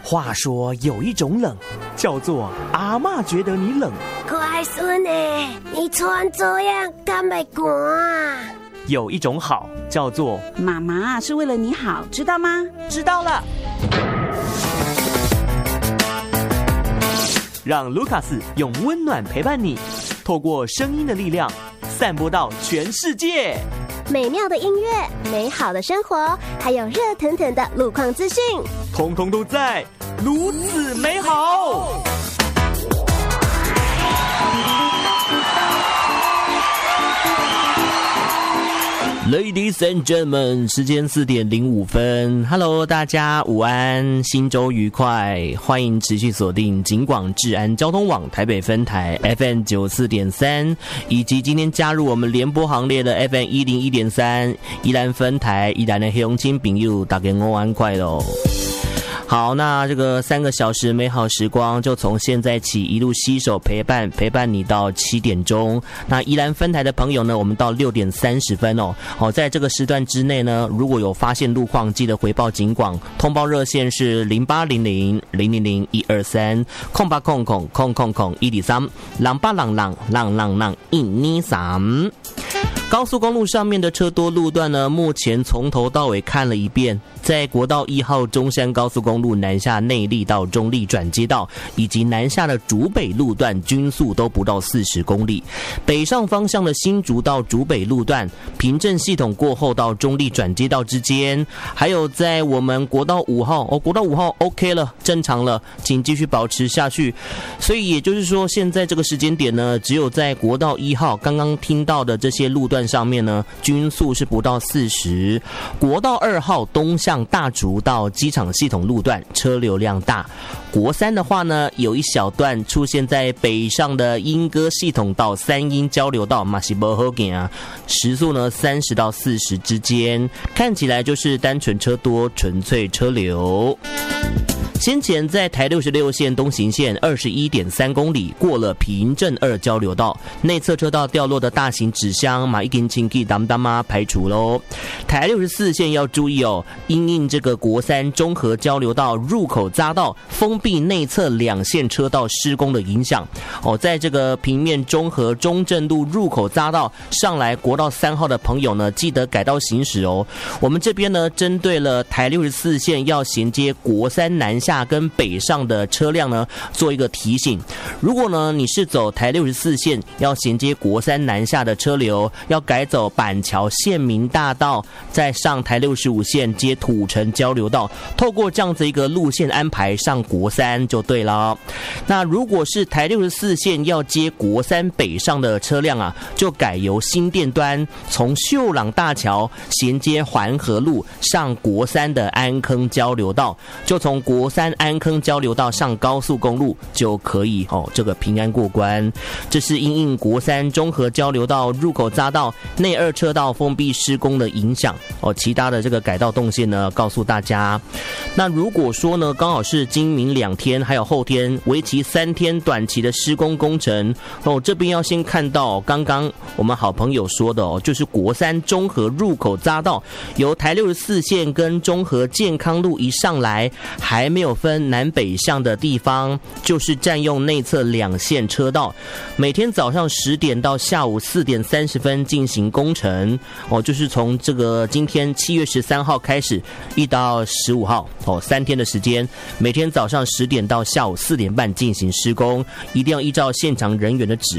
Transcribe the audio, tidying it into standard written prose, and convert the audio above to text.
话说有一种冷，叫做阿嬷觉得你冷。 乖孙欸，你穿这样敢不寒啊？ 有一种好，叫做妈妈是为了你好，知道吗？ 知道了。让卢卡斯用温暖陪伴你，透过声音的力量，散播到全世界。 美妙的音乐，美好的生活，还有热腾腾的路况资讯， 通通都在如此美好。Ladies and gentlemen， 时间4点05分。Hello， 大家午安，新周愉快，欢迎持续锁定警广治安交通网台北分台 FM 94.3，以及今天加入我们联播行列的 FM 101.3宜兰分台宜兰的乡亲朋友，大家午安快乐。好，那这个3个小时美好时光就从现在起一路携手陪伴你到7点钟。那宜兰分台的朋友呢，我们到6点30分哦。好，在这个时段之内呢，如果有发现路况，记得回报警广，通报热线是080000012308000001230800000123。高速公路上面的车多路段呢，目前从头到尾看了一遍，在国道1号中山高速公路南下内壢到中壢转接道，以及南下的竹北路段均速都不到40公里。北上方向的新竹到竹北路段，平镇系统过后到中壢转接道之间，还有在我们国道5号国道5号 OK 了，正常了，请继续保持下去。所以也就是说，现在这个时间点呢，只有在国道1号刚刚听到的这些路段上面呢，均速是不到40。国道2号东向大竹到机场系统路段车流量大。国3的话呢，有一小段出现在北上的莺歌系统到三莺交流道嘛是不好走啊，时速呢30到40之间，看起来就是单纯车多，纯粹车流。先前在台66线东行线 21.3 公里过了平镇2交流道，内侧车道掉落的大型纸箱嘛已经清气当当嘛排除咯。台64线要注意哦，因应这个国3中和交流道入口匝道封闭内侧2线车道施工的影响哦，在这个平面中和中正路入口匝道上来国道3号的朋友呢，记得改道行驶哦。我们这边呢，针对了台64线要衔接国3南下跟北上的车辆呢，做一个提醒。如果呢你是走台64线要衔接国3南下的车流，要改走板桥县民大道，再上台65线接土城交流道，透过这样子一个路线安排上国3就对了。那如果是台64线要接国3北上的车辆啊，就改由新店端从秀朗大桥衔接环河路上国3的安坑交流道，就从国3安坑交流道上高速公路就可以这个平安过关。这是因应国3中和交流道入口匝道内2车道封闭施工的影响其他的这个改道动线呢，告诉大家。那如果说呢，刚好是今明2天还有后天为期3天短期的施工工程这边要先看到刚刚我们好朋友说的就是国3中和入口匝道由台64线跟中和健康路一上来，还没有分南北向的地方，就是占用内侧2线车道，每天早上10点到下午4点30分进行工程就是从这个今天7月13号开始1到15号3天的时间，每天早上10点到下午4点半进行施工，一定要依照现场人员的指